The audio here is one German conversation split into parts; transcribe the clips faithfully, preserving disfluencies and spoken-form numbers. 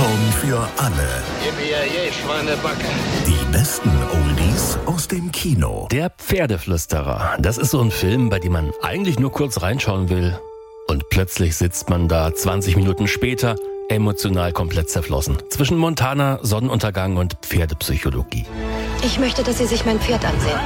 Popcorn für alle. Yippie, Schweinebacke. Die besten Oldies aus dem Kino. Der Pferdeflüsterer. Das ist so ein Film, bei dem man eigentlich nur kurz reinschauen will. Und plötzlich sitzt man da zwanzig Minuten später emotional komplett zerflossen. Zwischen Montana, Sonnenuntergang und Pferdepsychologie. Ich möchte, dass Sie sich mein Pferd ansehen.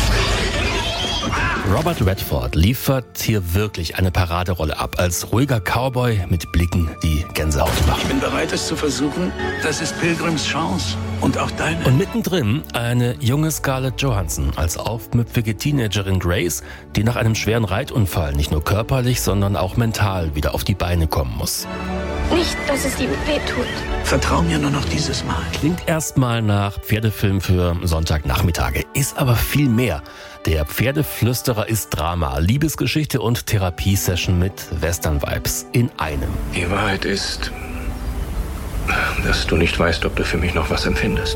Robert Redford liefert hier wirklich eine Paraderolle ab, als ruhiger Cowboy mit Blicken, die Gänsehaut machen. Ich bin bereit, es zu versuchen. Das ist Pilgrims Chance und auch deine. Und mittendrin eine junge Scarlett Johansson als aufmüpfige Teenagerin Grace, die nach einem schweren Reitunfall nicht nur körperlich, sondern auch mental wieder auf die Beine kommen muss. Nicht, dass es ihm wehtut. Vertrau mir nur noch dieses Mal. Klingt erstmal nach Pferdefilm für Sonntagnachmittage, ist aber viel mehr. Der Pferdeflüsterer ist Drama, Liebesgeschichte und Therapiesession mit Western-Vibes in einem. Die Wahrheit ist, dass du nicht weißt, ob du für mich noch was empfindest.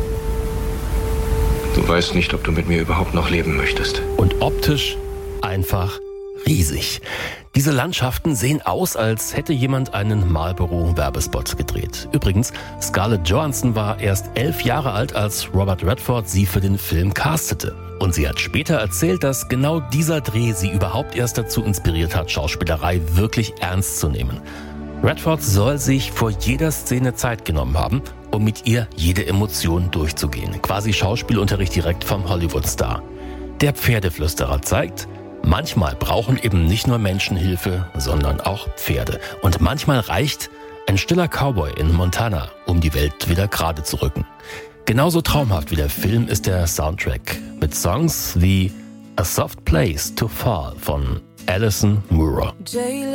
Du weißt nicht, ob du mit mir überhaupt noch leben möchtest. Und optisch einfach riesig. Diese Landschaften sehen aus, als hätte jemand einen Marlboro-Werbespot gedreht. Übrigens, Scarlett Johansson war erst elf Jahre alt, als Robert Redford sie für den Film castete. Und sie hat später erzählt, dass genau dieser Dreh sie überhaupt erst dazu inspiriert hat, Schauspielerei wirklich ernst zu nehmen. Redford soll sich vor jeder Szene Zeit genommen haben, um mit ihr jede Emotion durchzugehen. Quasi Schauspielunterricht direkt vom Hollywood-Star. Der Pferdeflüsterer zeigt, manchmal brauchen eben nicht nur Menschen Hilfe, sondern auch Pferde. Und manchmal reicht ein stiller Cowboy in Montana, um die Welt wieder gerade zu rücken. Genauso traumhaft wie der Film ist der Soundtrack mit Songs wie A Soft Place to Fall von Alison Moore.